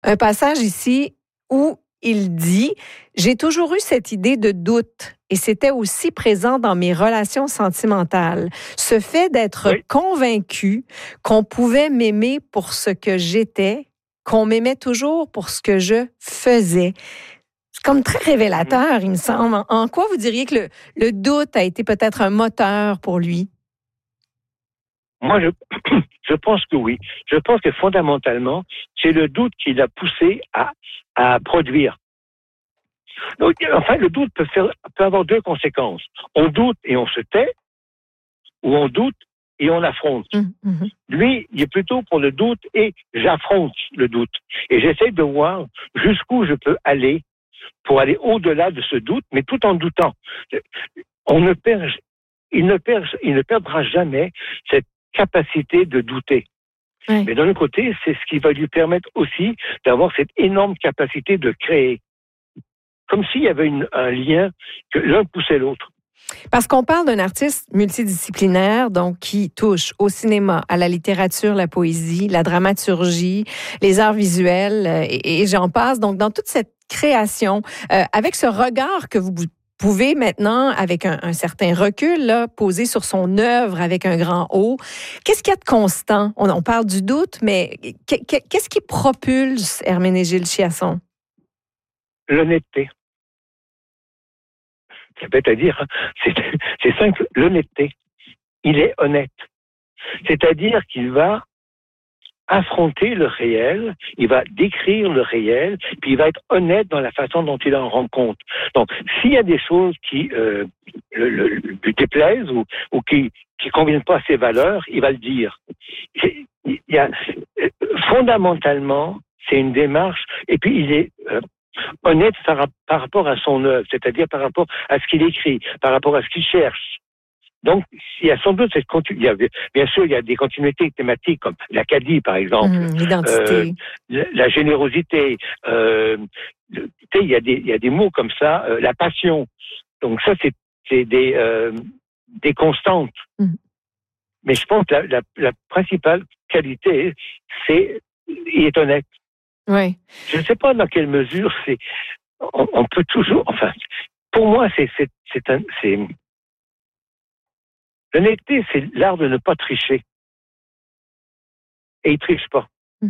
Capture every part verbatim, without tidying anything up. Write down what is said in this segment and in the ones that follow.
Un passage ici où il dit « J'ai toujours eu cette idée de doute et c'était aussi présent dans mes relations sentimentales. Ce fait d'être Oui. convaincu qu'on pouvait m'aimer pour ce que j'étais, qu'on m'aimait toujours pour ce que je faisais. » C'est comme très révélateur, il me semble. En, en quoi vous diriez que le, le doute a été peut-être un moteur pour lui? Moi, je, je pense que oui. Je pense que fondamentalement, c'est le doute qui l'a poussé à, à produire. Donc, enfin, le doute peut, faire, peut avoir deux conséquences. On doute et on se tait, ou on doute et on affronte. Mmh. Lui, il est plutôt pour le doute et j'affronte le doute. Et j'essaie de voir jusqu'où je peux aller pour aller au-delà de ce doute, mais tout en doutant. On ne perd, il ne perd, il ne perdra jamais cette capacité de douter. Oui. Mais d'un autre côté, c'est ce qui va lui permettre aussi d'avoir cette énorme capacité de créer. Comme s'il y avait une, un lien que l'un poussait l'autre. Parce qu'on parle d'un artiste multidisciplinaire, donc qui touche au cinéma, à la littérature, la poésie, la dramaturgie, les arts visuels, et, et j'en passe. Donc, dans toute cette création, euh, avec ce regard que vous pouvez maintenant, avec un, un certain recul, là, poser sur son œuvre avec un grand O, qu'est-ce qu'il y a de constant? On, on parle du doute, mais qu'est-ce qui propulse Herménégilde Chiasson? L'honnêteté. C'est bête à dire, hein. c'est, c'est simple, l'honnêteté. Il est honnête. C'est-à-dire qu'il va affronter le réel, il va décrire le réel, puis il va être honnête dans la façon dont il en rend compte. Donc, s'il y a des choses qui euh, le, le, lui déplaisent ou, ou qui qui conviennent pas à ses valeurs, il va le dire. Il y a, fondamentalement, c'est une démarche, et puis il est euh, honnête par, par rapport à son œuvre, c'est-à-dire par rapport à ce qu'il écrit, par rapport à ce qu'il cherche. Donc, il y a sans doute cette continuité. Bien sûr, il y a des continuités thématiques comme l'Acadie, par exemple, mmh, l'identité, euh, la, la générosité. Euh, tu sais, il y a des, il y a des mots comme ça, euh, la passion. Donc ça, c'est, c'est des, euh, des constantes. Mmh. Mais je pense que la, la, la principale qualité, c'est il est honnête. Oui. Je ne sais pas dans quelle mesure c'est. On, on peut toujours. Enfin, pour moi, c'est c'est c'est un c'est. L'honnêteté, c'est l'art de ne pas tricher. Et il triche pas. Mm.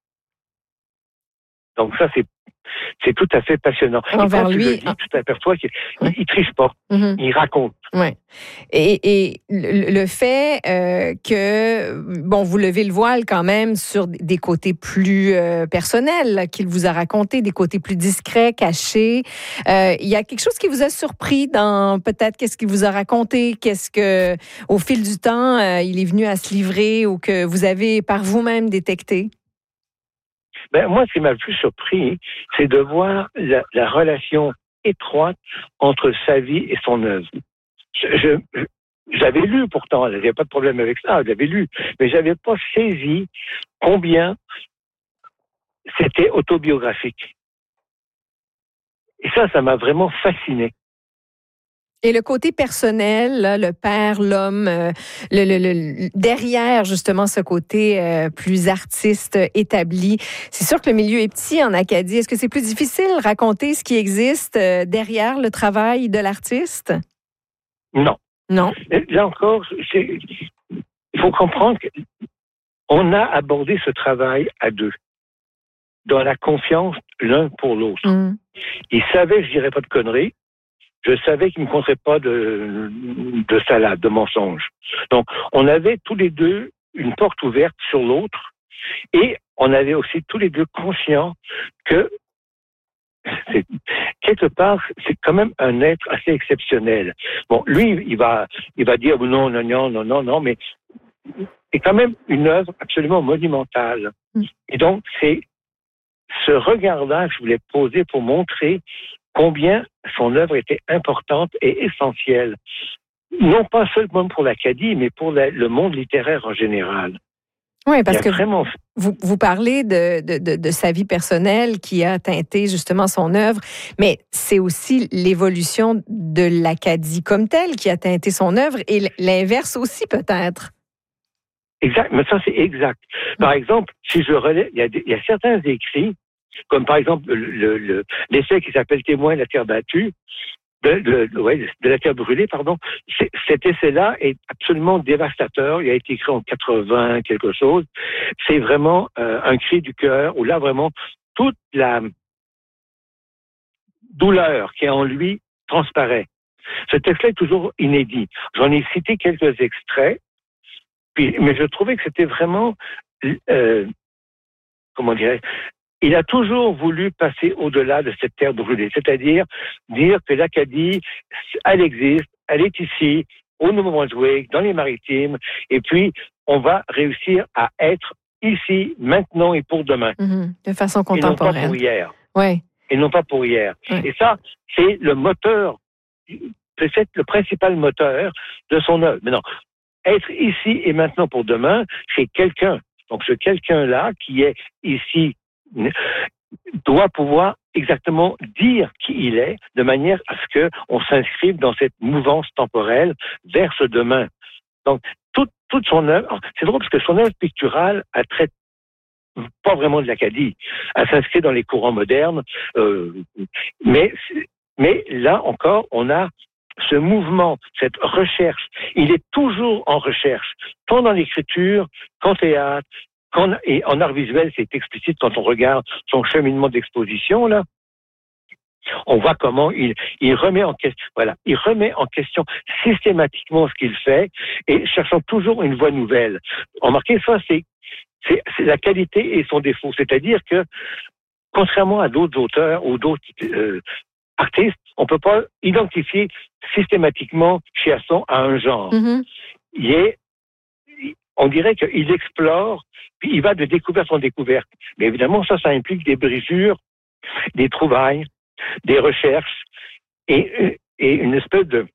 Donc ça, c'est c'est tout à fait passionnant. Envers et quand lui, tu le dis, tu t'aperçois qu'il ouais. il triche pas. Mm-hmm. Il raconte. Ouais. Et, et le, le fait euh, que, bon, vous levez le voile quand même sur des côtés plus euh, personnels là, qu'il vous a raconté, des côtés plus discrets, cachés. Euh, il y a quelque chose qui vous a surpris dans peut-être qu'est-ce qu'il vous a raconté, qu'est-ce que, au fil du temps, euh, il est venu à se livrer ou que vous avez par vous-même détecté? Ben, moi, ce qui m'a le plus surpris, c'est de voir la, la relation étroite entre sa vie et son œuvre. Je, je, j'avais lu pourtant, j'avais pas de problème avec ça, j'avais lu, mais j'avais pas saisi combien c'était autobiographique. Et ça, ça m'a vraiment fasciné. Et le côté personnel, là, le père, l'homme, euh, le, le, le, derrière justement ce côté euh, plus artiste établi, c'est sûr que le milieu est petit en Acadie. Est-ce que c'est plus difficile de raconter ce qui existe euh, derrière le travail de l'artiste? Non. Non. Là encore, c'est, il faut comprendre qu'on a abordé ce travail à deux, dans la confiance l'un pour l'autre. Mm. Il savait, je dirais pas de conneries. Je savais qu'il ne me compterait pas de, de salade, de mensonges. Donc, on avait tous les deux une porte ouverte sur l'autre et on avait aussi tous les deux conscients que, c'est, quelque part, c'est quand même un être assez exceptionnel. Bon, lui, il va, il va dire non, non, non, non, non, non, mais c'est quand même une œuvre absolument monumentale. Et donc, c'est ce regard-là que je voulais poser pour montrer combien son œuvre était importante et essentielle, non pas seulement pour l'Acadie, mais pour la, le monde littéraire en général. Oui, parce que vraiment... vous, vous parlez de, de, de, de sa vie personnelle qui a teinté justement son œuvre, mais c'est aussi l'évolution de l'Acadie comme telle qui a teinté son œuvre et l'inverse aussi peut-être. Exact, mais ça c'est exact. Par exemple, si je relève, il y a, des, il y a certains écrits comme par exemple le, le, l'essai qui s'appelle Témoin de la terre battue, de, de, de, ouais, de la terre brûlée, pardon. C'est, cet essai-là est absolument dévastateur. Il a été écrit en quatre-vingts quelque chose. C'est vraiment euh, un cri du cœur où là vraiment toute la douleur qui est en lui transparaît. Ce texte-là est toujours inédit. J'en ai cité quelques extraits, puis, mais je trouvais que c'était vraiment, euh, comment dirais-je, il a toujours voulu passer au-delà de cette terre brûlée, c'est-à-dire dire que l'Acadie, elle existe, elle est ici, au Nouveau-Brunswick, dans les Maritimes, et puis on va réussir à être ici, maintenant et pour demain. Mmh, de façon contemporaine. Et non pas pour hier. Oui. Et non pas pour hier. Oui. Et ça, c'est le moteur, c'est le principal moteur de son œuvre. Mais non, être ici et maintenant pour demain, c'est quelqu'un. Donc ce quelqu'un-là qui est ici doit pouvoir exactement dire qui il est, de manière à ce que on s'inscrive dans cette mouvance temporelle vers ce demain. Donc toute, toute son œuvre, c'est drôle parce que son œuvre picturale a traite pas vraiment de l'Acadie, elle s'inscrit dans les courants modernes, euh, mais mais là encore on a ce mouvement, cette recherche. Il est toujours en recherche, tant dans l'écriture qu'en théâtre, qu'en, et en art visuel, c'est explicite quand on regarde son cheminement d'exposition, là. On voit comment il, il remet en question, voilà, il remet en question systématiquement ce qu'il fait et cherchant toujours une voie nouvelle. Remarquez ça, c'est, c'est, c'est la qualité et son défaut. C'est-à-dire que, contrairement à d'autres auteurs ou d'autres euh, artistes, on ne peut pas identifier systématiquement Chiasson à un genre. Mm-hmm. Il est, on dirait qu'il explore, puis il va de découverte en découverte. Mais évidemment, ça, ça implique des brisures, des trouvailles, des recherches et, et une espèce de,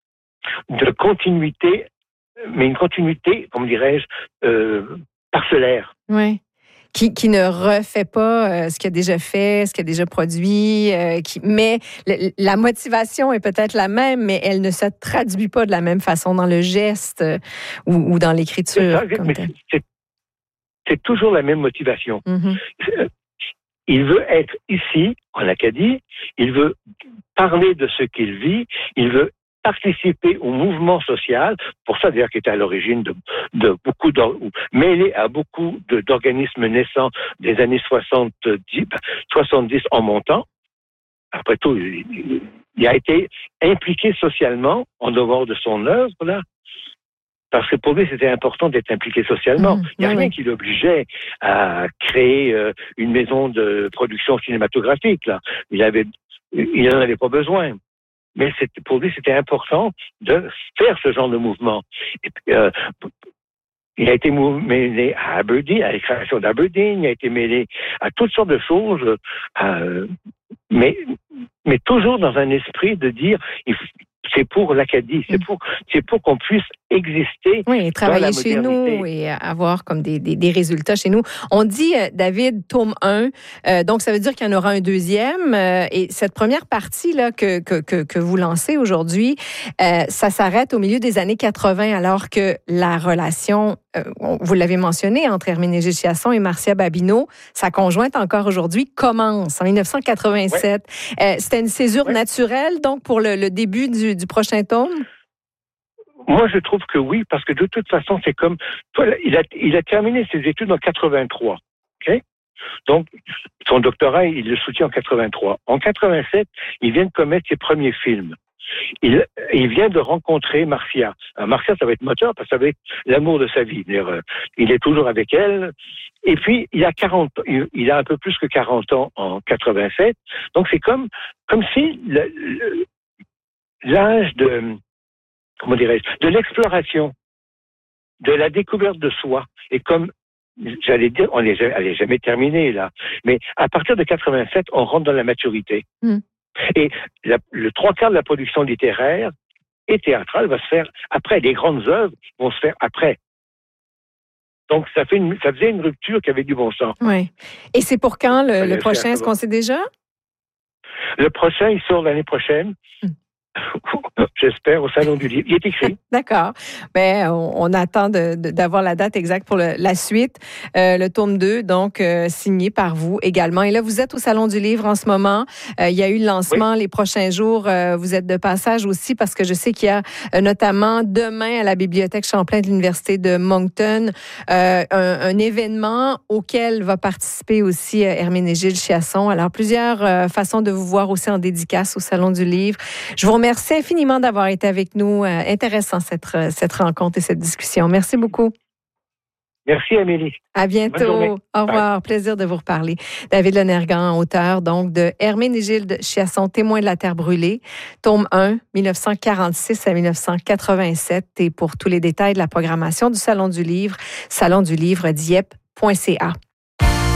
de continuité, mais une continuité, comment dirais-je, euh, parcellaire. Oui. Qui, qui ne refait pas euh, ce qu'il a déjà fait, ce qu'il a déjà produit, euh, qui, mais le, la motivation est peut-être la même, mais elle ne se traduit pas de la même façon dans le geste euh, ou, ou dans l'écriture. C'est, ça, mais c'est, c'est toujours la même motivation. Mm-hmm. Il veut être ici, en Acadie, il veut parler de ce qu'il vit, il veut participer au mouvement social, pour ça d'ailleurs qui était à l'origine de, de beaucoup, mêlé à beaucoup de, d'organismes naissants des années soixante-dix, soixante-dix en montant. Après tout, il, il a été impliqué socialement en dehors de son œuvre, là. Parce que pour lui, c'était important d'être impliqué socialement. Mmh, il n'y a oui, rien oui. qui l'obligeait à créer euh, une maison de production cinématographique, là. Il avait, il n'en avait pas besoin. Mais c'était, pour lui, c'était important de faire ce genre de mouvement. Et puis, euh, il a été mêlé à Aberdeen, à la création d'Aberdeen, il a été mêlé à toutes sortes de choses, euh, mais, mais toujours dans un esprit de dire, il faut, c'est pour l'Acadie, c'est pour, c'est pour qu'on puisse exister. Oui, et travailler chez nous et avoir comme des, des, des résultats chez nous. On dit, euh, David, tome un, euh, donc ça veut dire qu'il y en aura un deuxième. Euh, et cette première partie là que, que, que, que vous lancez aujourd'hui, euh, ça s'arrête au milieu des années quatre-vingts, alors que la relation, euh, vous l'avez mentionné, entre Herménégilde Chiasson et Marcia Babineau, sa conjointe encore aujourd'hui, commence en dix-neuf cent quatre-vingt-sept. Ouais. Euh, c'était une césure ouais. naturelle, donc, pour le, le début du, du prochain tome? Moi, je trouve que oui, parce que de toute façon, c'est comme... Toi, il a, il a terminé ses études en quatre-vingt-trois, OK? Donc, son doctorat, il le soutient en quatre-vingt-trois. En quatre-vingt-sept, il vient de commettre ses premiers films. Il, il vient de rencontrer Marcia. Alors, Marcia, ça va être moteur, parce que ça va être l'amour de sa vie. Il est toujours avec elle. Et puis, il a quarante, il a un peu plus que quarante ans en quatre-vingt-sept. Donc, c'est comme, comme si le, le, l'âge de... comment dirais-je, de l'exploration, de la découverte de soi. Et comme, j'allais dire, on n'est jamais, jamais terminé, là. Mais à partir de quatre-vingt-sept, on rentre dans la maturité. Mm. Et la, le trois quarts de la production littéraire et théâtrale va se faire après. Les grandes œuvres vont se faire après. Donc, ça, fait une, ça faisait une rupture qui avait du bon sens. Oui. Et c'est pour quand le, le prochain? Est-ce qu'on sait déjà? Le prochain, il sort l'année prochaine. Mm. j'espère, au Salon du Livre. Il est écrit. D'accord. Ben, on, on attend de, de, d'avoir la date exacte pour le, la suite. Euh, le tome deux, donc, euh, signé par vous également. Et là, vous êtes au Salon du Livre en ce moment. Euh, il y a eu le lancement oui. les prochains jours. Euh, vous êtes de passage aussi parce que je sais qu'il y a euh, notamment demain à la Bibliothèque Champlain de l'Université de Moncton euh, un, un événement auquel va participer aussi euh, Herménégilde Chiasson. Alors, plusieurs euh, façons de vous voir aussi en dédicace au Salon du Livre. Je vous remercie infiniment d'avoir été avec nous. Euh, intéressant cette, cette rencontre et cette discussion. Merci beaucoup. Merci, Amélie. À bientôt. Au revoir. Bye. Plaisir de vous reparler. David Lonergan, auteur donc de Herménégilde Chiasson, Témoin de la terre brûlée, tome un, dix-neuf cent quarante-six à dix-neuf cent quatre-vingt-sept. Et pour tous les détails de la programmation du Salon du Livre, salon du livre dieppe point c a.